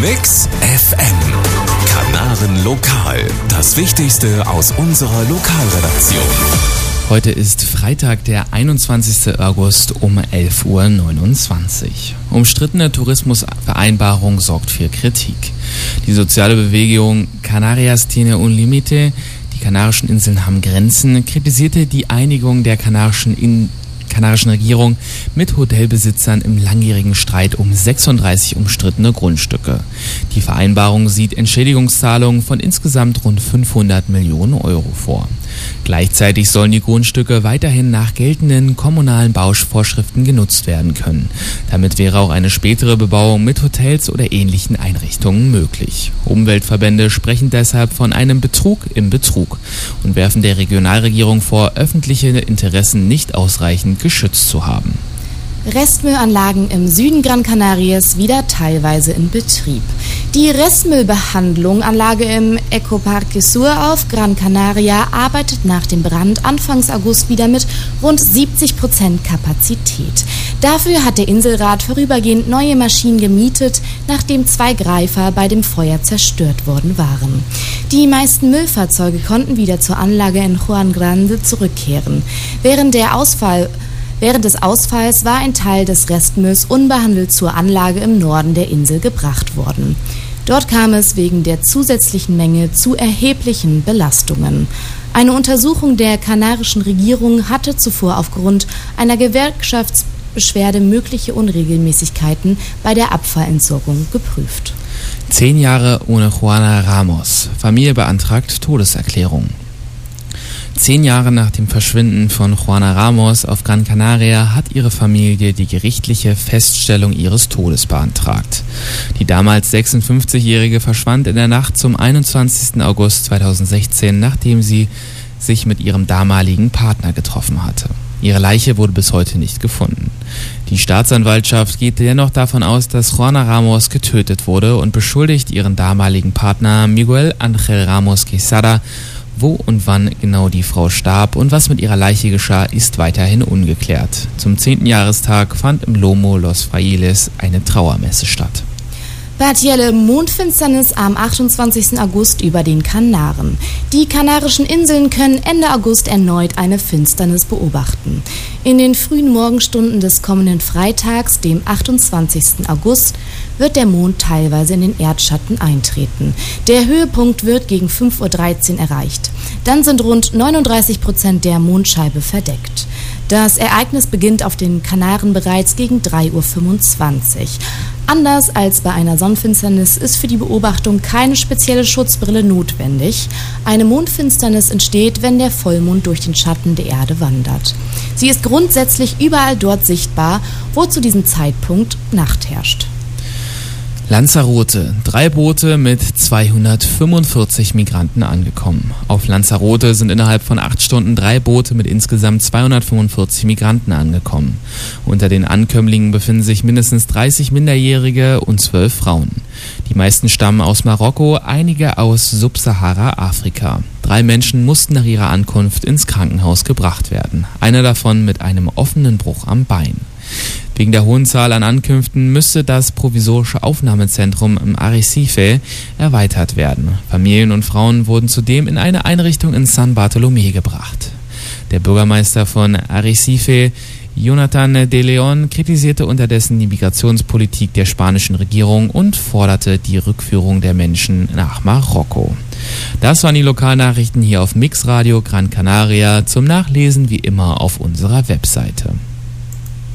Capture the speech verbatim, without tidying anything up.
Mix F M. Kanaren Lokal. Das Wichtigste aus unserer Lokalredaktion. Heute ist Freitag, der einundzwanzigsten August um elf Uhr neunundzwanzig. Umstrittene Tourismusvereinbarung sorgt für Kritik. Die soziale Bewegung Canarias tiene un límite, die Kanarischen Inseln haben Grenzen, kritisierte die Einigung der kanarischen in kanarischen Regierung mit Hotelbesitzern im langjährigen Streit um sechsunddreißig umstrittene Grundstücke. Die Vereinbarung sieht Entschädigungszahlungen von insgesamt rund fünfhundert Millionen Euro vor. Gleichzeitig sollen die Grundstücke weiterhin nach geltenden kommunalen Bauvorschriften genutzt werden können. Damit wäre auch eine spätere Bebauung mit Hotels oder ähnlichen Einrichtungen möglich. Umweltverbände sprechen deshalb von einem Betrug im Betrug und werfen der Regionalregierung vor, öffentliche Interessen nicht ausreichend geschützt zu haben. Restmüllanlagen im Süden Gran Canarias wieder teilweise in Betrieb. Die Restmüllbehandlungsanlage im Ecoparque Sur auf Gran Canaria arbeitet nach dem Brand Anfangs August wieder mit rund siebzig Prozent Kapazität. Dafür hat der Inselrat vorübergehend neue Maschinen gemietet, nachdem zwei Greifer bei dem Feuer zerstört worden waren. Die meisten Müllfahrzeuge konnten wieder zur Anlage in Juan Grande zurückkehren. Während der Ausfall Während des Ausfalls war ein Teil des Restmülls unbehandelt zur Anlage im Norden der Insel gebracht worden. Dort kam es wegen der zusätzlichen Menge zu erheblichen Belastungen. Eine Untersuchung der kanarischen Regierung hatte zuvor aufgrund einer Gewerkschaftsbeschwerde mögliche Unregelmäßigkeiten bei der Abfallentsorgung geprüft. Zehn Jahre ohne Juana Ramos. Familie beantragt Todeserklärung. Zehn Jahre nach dem Verschwinden von Juana Ramos auf Gran Canaria hat ihre Familie die gerichtliche Feststellung ihres Todes beantragt. Die damals sechsundfünfzigjährige verschwand in der Nacht zum einundzwanzigsten August zweitausendsechzehn, nachdem sie sich mit ihrem damaligen Partner getroffen hatte. Ihre Leiche wurde bis heute nicht gefunden. Die Staatsanwaltschaft geht dennoch davon aus, dass Juana Ramos getötet wurde und beschuldigt ihren damaligen Partner Miguel Ángel Ramos Quesada. Wo und wann genau die Frau starb und was mit ihrer Leiche geschah, ist weiterhin ungeklärt. Zum zehnten Jahrestag fand im Lomo Los Frailes eine Trauermesse statt. Partielle Mondfinsternis am achtundzwanzigsten August über den Kanaren. Die Kanarischen Inseln können Ende August erneut eine Finsternis beobachten. In den frühen Morgenstunden des kommenden Freitags, dem achtundzwanzigsten August, wird der Mond teilweise in den Erdschatten eintreten. Der Höhepunkt wird gegen fünf Uhr dreizehn erreicht. Dann sind rund neununddreißig Prozent der Mondscheibe verdeckt. Das Ereignis beginnt auf den Kanaren bereits gegen drei Uhr fünfundzwanzig. Anders als bei einer Sonnenfinsternis ist für die Beobachtung keine spezielle Schutzbrille notwendig. Eine Mondfinsternis entsteht, wenn der Vollmond durch den Schatten der Erde wandert. Sie ist grundsätzlich überall dort sichtbar, wo zu diesem Zeitpunkt Nacht herrscht. Lanzarote. Drei Boote mit zweihundertfünfundvierzig Migranten angekommen. Auf Lanzarote sind innerhalb von acht Stunden drei Boote mit insgesamt zweihundertfünfundvierzig Migranten angekommen. Unter den Ankömmlingen befinden sich mindestens dreißig Minderjährige und zwölf Frauen. Die meisten stammen aus Marokko, einige aus Subsahara-Afrika. Drei Menschen mussten nach ihrer Ankunft ins Krankenhaus gebracht werden. Einer davon mit einem offenen Bruch am Bein. Wegen der hohen Zahl an Ankünften müsste das provisorische Aufnahmezentrum im Arrecife erweitert werden. Familien und Frauen wurden zudem in eine Einrichtung in San Bartolomé gebracht. Der Bürgermeister von Arrecife, Jonathan de Leon, kritisierte unterdessen die Migrationspolitik der spanischen Regierung und forderte die Rückführung der Menschen nach Marokko. Das waren die Lokalnachrichten hier auf Mix Radio Gran Canaria, zum Nachlesen wie immer auf unserer Webseite.